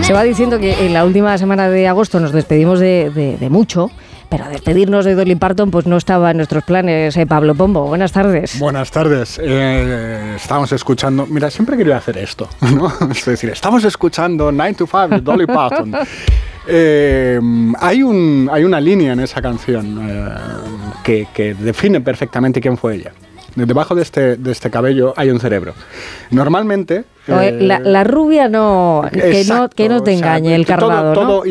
Se va diciendo que en la última semana de agosto nos despedimos de mucho, pero despedirnos de Dolly Parton pues no estaba en nuestros planes. Pablo Pombo, buenas tardes. Buenas tardes. Estamos escuchando... Mira, siempre quería hacer esto, ¿no? Es decir, estamos escuchando 9 to 5 de Dolly Parton. Hay una línea en esa canción que define perfectamente quién fue ella. Debajo de este cabello hay un cerebro. Normalmente... La rubia no, que no te engañe, el carnado, todo, ¿no?